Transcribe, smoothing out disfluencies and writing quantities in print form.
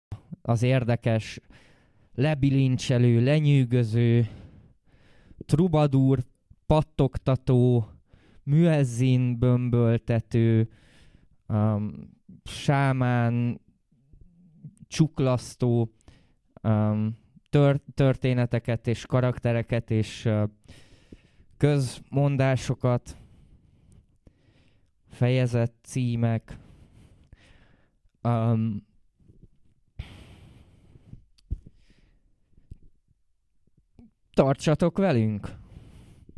az érdekes, lebilincselő, lenyűgöző, trubadúr, pattogtató, müezzin bömböltető, sámán, csuklasztó történeteket és karaktereket és közmondásokat, fejezet címek. Tartsatok velünk!